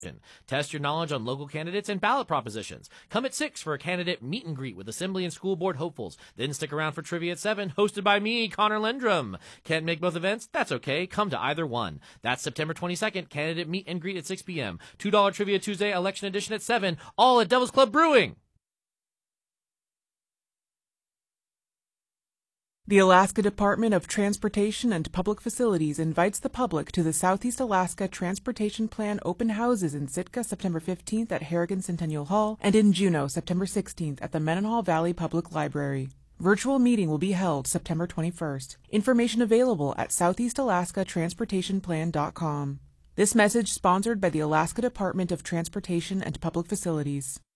Test your knowledge on local candidates and ballot propositions. Come at 6 for a candidate meet and greet with Assembly and School Board hopefuls. Then stick around for Trivia at 7, hosted by me, Connor Lendrum. Can't make both events? That's okay. Come to either one. That's September 22nd, candidate meet and greet at 6 p.m. $2 Trivia Tuesday, election edition at 7, all at Devil's Club Brewing. The Alaska Department of Transportation and Public Facilities invites the public to the Southeast Alaska Transportation Plan open houses in Sitka September 15th at Harrigan Centennial Hall and in Juneau September 16th at the Mendenhall Valley Public Library. Virtual meeting will be held September 21st. Information available at southeastalaskatransportationplan.com. This message sponsored by the Alaska Department of Transportation and Public Facilities.